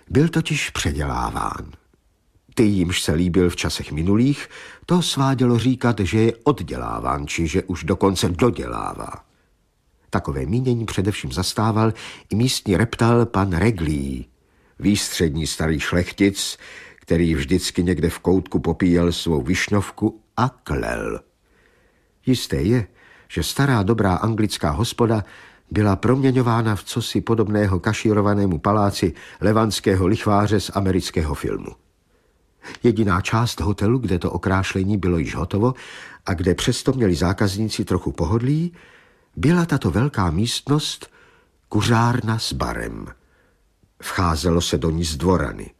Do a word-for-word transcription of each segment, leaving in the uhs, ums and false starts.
Byl totiž předěláván. Ty, jimž se líbil v časech minulých, to svádělo říkat, že je odděláván, či že už dokonce dodělává. Takové mínění především zastával i místní reptal pan Reglí, výstřední starý šlechtic, který vždycky někde v koutku popíjel svou višňovku a klel. Jisté je, že stará dobrá anglická hospoda byla proměňována v cosi podobného kašírovanému paláci levantského lichváře z amerického filmu. Jediná část hotelu, kde to okrášlení bylo již hotovo a kde přesto měli zákazníci trochu pohodlí, byla tato velká místnost kuřárna s barem. Vcházelo se do ní z dvorany,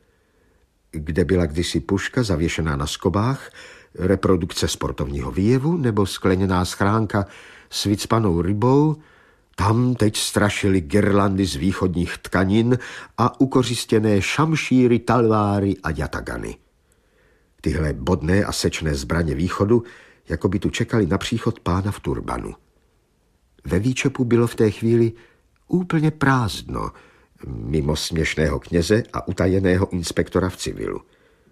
kde byla kdysi puška zavěšená na skobách, reprodukce sportovního výjevu nebo skleněná schránka s vycpanou rybou. Tam teď strašily girlandy z východních tkanin a ukořistěné šamšíry, talváry a jatagany. Tyhle bodné a sečné zbraně východu jako by tu čekali na příchod pána v turbanu. Ve výčepu bylo v té chvíli úplně prázdno, mimo směšného kněze a utajeného inspektora v civilu.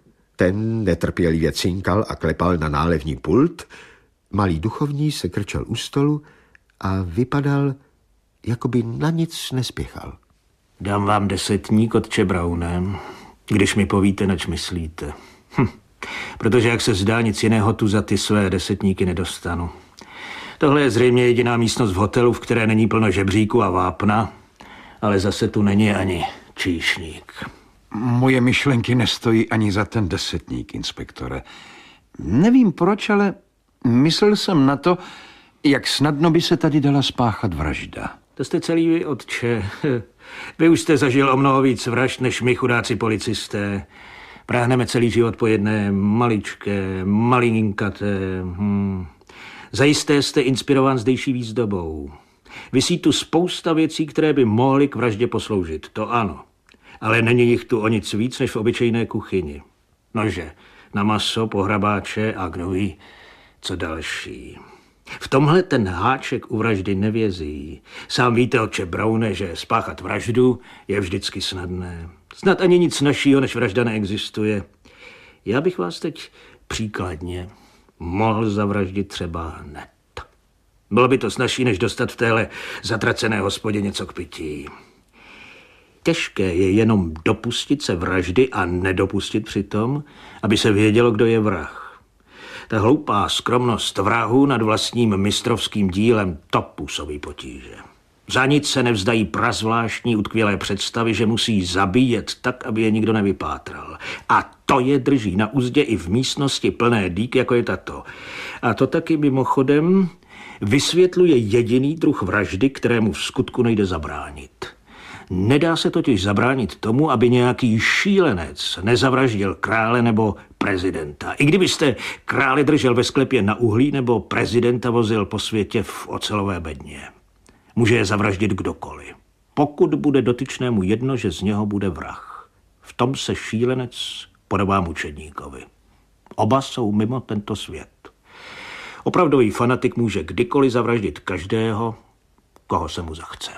Ten netrpělivě cinkal a klepal na nálevní pult, malý duchovní se krčel u stolu a vypadal, jako by na nic nespěchal. Dám vám desetník, otče Browne, když mi povíte, nač myslíte. Hm. Protože jak se zdá, nic jiného tu za ty své desetníky nedostanu. Tohle je zřejmě jediná místnost v hotelu, v které není plno žebříku a vápna, ale zase tu není ani číšník. Moje myšlenky nestojí ani za ten desetník, inspektore. Nevím proč, ale myslel jsem na to, jak snadno by se tady dala spáchat vražda. To jste celý vy, otče. Vy už jste zažil o mnoho víc vražd, než my chudáci policisté. Práhneme celý život po jedné maličké, malinkaté. Hmm. Zajisté jste inspirován zdejší výzdobou. Visí tu spousta věcí, které by mohly k vraždě posloužit, to ano. Ale není jich tu o nic víc, než v obyčejné kuchyni. Nože, na maso, pohrabáče a kdo ví, co další. V tomhle ten háček u vraždy nevězí. Sám víte, otče Browne, že spáchat vraždu je vždycky snadné. Snad ani nic našího, než vražda neexistuje. Já bych vás teď příkladně mohl zavraždit třeba hned. Bylo by to snazší, než dostat v téhle zatracené hospodě něco k pití. Těžké je jenom dopustit se vraždy a nedopustit přitom, aby se vědělo, kdo je vrah. Ta hloupá skromnost vrahu nad vlastním mistrovským dílem, to působí potíže. Za nic se nevzdají prazvláštní utkvělé představy, že musí zabíjet tak, aby je nikdo nevypátral. A to je drží na uzdě i v místnosti plné dýk, jako je tato. A to taky mimochodem vysvětluje jediný druh vraždy, kterému v skutku nejde zabránit. Nedá se totiž zabránit tomu, aby nějaký šílenec nezavraždil krále nebo prezidenta. I kdybyste krále držel ve sklepě na uhlí nebo prezidenta vozil po světě v ocelové bedně. Může je zavraždit kdokoliv. Pokud bude dotyčnému jedno, že z něho bude vrah. V tom se šílenec podobá mučedníkovi. Oba jsou mimo tento svět. Opravdový fanatik může kdykoliv zavraždit každého, koho se mu zachce.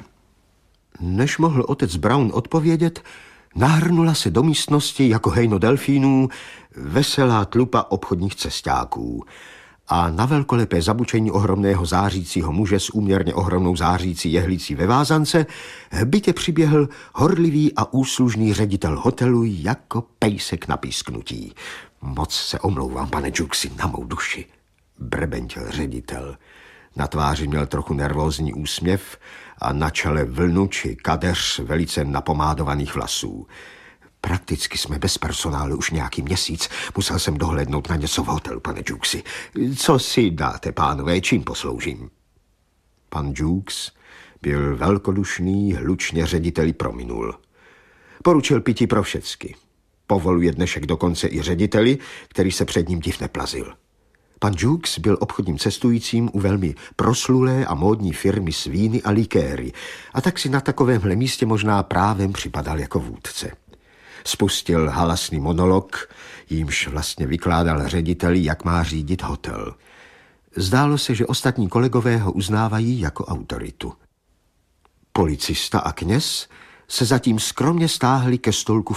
Než mohl otec Brown odpovědět, nahrnula se do místnosti jako hejno delfínů veselá tlupa obchodních cestáků a na velkolepé zabučení ohromného zářícího muže s úměrně ohromnou zářící jehlicí ve vázance hbitě přiběhl horlivý a úslužný ředitel hotelu jako pejsek na písknutí. Moc se omlouvám, pane Jukesi, na mou duši, brebentil ředitel. Na tváři měl trochu nervózní úsměv a na čele vlnu či kadeř velice napomádovaných vlasů. Prakticky jsme bez personálu už nějaký měsíc. Musel jsem dohlédnout na něco v hotelu, pane Jukesi. Co si dáte, pánové, čím posloužím? Pan Jukes byl velkodušný, hlučně řediteli prominul. Poručil pití pro všecky. Povoluje dnešek dokonce i řediteli, který se před ním div neplazil. Pan Jukes byl obchodním cestujícím u velmi proslulé a módní firmy s víny a likéry a tak si na takovémhle místě možná právem připadal jako vůdce. Spustil halasný monolog, jímž vlastně vykládal řediteli, jak má řídit hotel. Zdálo se, že ostatní kolegové ho uznávají jako autoritu. Policista a kněz se zatím skromně stáhli ke stolku